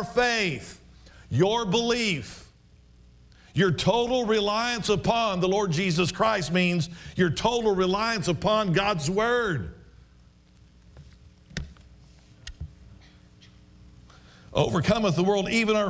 our faith, your belief, your total reliance upon the Lord Jesus Christ means your total reliance upon God's Word. Overcometh the world, even our